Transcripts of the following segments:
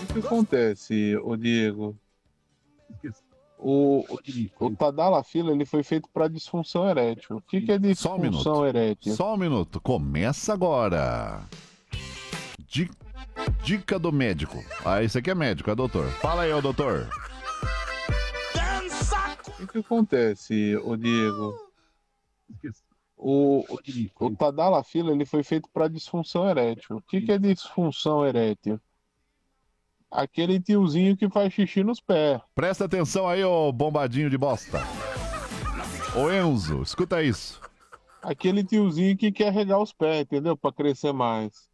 O que acontece, ô Diego? O Tadalafila ele foi feito para disfunção erétil. O que é Só um minuto. disfunção erétil? Só um minuto. Começa agora. Dica do médico. Ah, esse aqui é médico, é doutor. Fala aí, ô doutor. O que acontece, ô Diego? O Tadalafila ele foi feito para disfunção erétil. O que é disfunção erétil? Aquele tiozinho que faz xixi nos pés. Presta atenção aí, ô bombadinho de bosta. Ô Enzo, escuta isso. Aquele tiozinho que quer regar os pés, entendeu? Para crescer mais.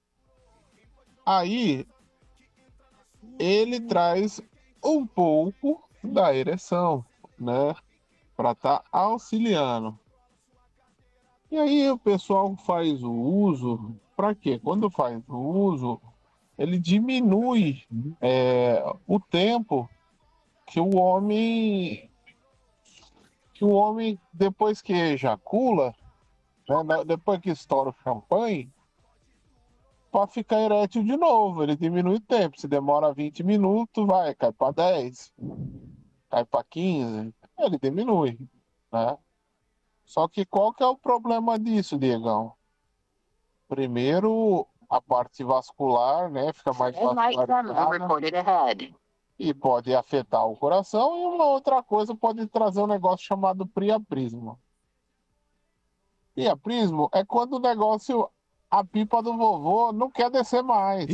Aí, ele traz um pouco da ereção, né? Para estar auxiliando. E aí o pessoal faz o uso, para quê? Quando faz o uso, ele diminui o tempo que o homem depois que ejacula, né, depois que estoura o champanhe, para ficar erétil de novo. Ele diminui o tempo. Se demora 20 minutos, cai para 10, cai para 15, ele diminui, né? Só que qual que é o problema disso, Diegão? Primeiro, a parte vascular, né, fica mais vascularizada e pode afetar o coração, e uma outra coisa pode trazer um negócio chamado priaprismo. Priaprismo é quando o negócio, a pipa do vovô não quer descer mais.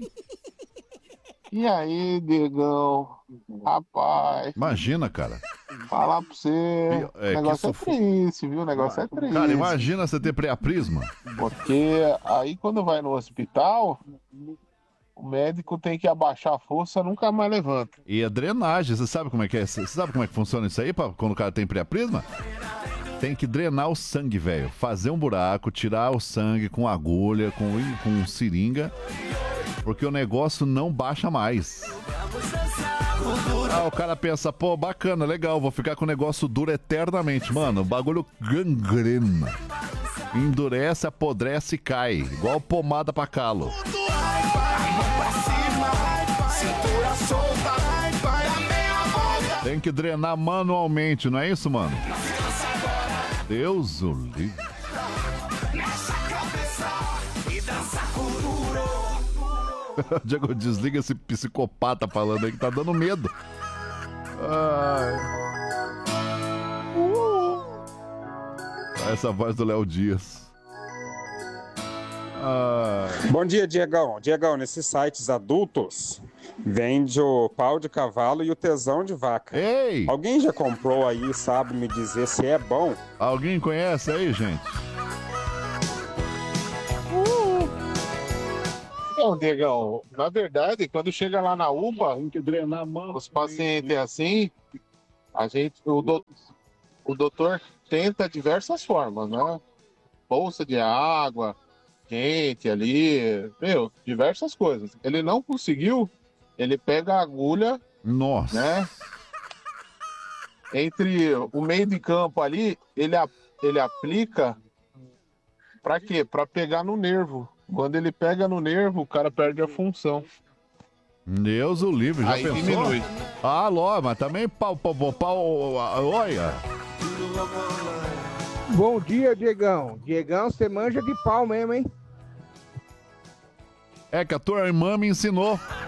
E aí, Diegão, rapaz, Imagina, cara. falar pra você, o negócio é triste, viu? O negócio é triste. Cara, imagina você ter priaprisma. Porque aí quando vai no hospital, o médico tem que abaixar a força, nunca mais levanta. E a drenagem, você sabe como é que é? Você sabe como é que funciona isso aí quando o cara tem priaprisma? Tem que drenar o sangue, velho. Fazer um buraco, tirar o sangue com agulha, com seringa, porque o negócio não baixa mais. Ah, o cara pensa, pô, bacana, legal, vou ficar com o negócio duro eternamente. Mano, o bagulho gangrena. Endurece, apodrece e cai. Igual pomada pra calo. Tem que drenar manualmente, não é isso, mano? Deus o livre. Diego, desliga esse psicopata falando aí que tá dando medo. Ai. Essa voz do Léo Dias. Bom dia, Diegão. Diegão, nesses sites adultos vende o pau de cavalo e o tesão de vaca. Ei! Alguém já comprou aí e sabe me dizer se é bom? Alguém conhece aí, gente? Então, Diegão, na verdade, quando chega lá na UPA, os pacientes assim, o doutor tenta diversas formas, né? Bolsa de água, quente ali, diversas coisas. Ele não conseguiu, ele pega a agulha, nossa, né? Entre o meio de campo ali, ele aplica pra quê? Pra pegar no nervo. Quando ele pega no nervo, o cara perde a função. Deus o livre, já aí pensou? Diminui. Ah, ló, mas também pau, olha. Bom dia, Diegão. Diegão, você manja de pau mesmo, hein? É que a tua irmã me ensinou.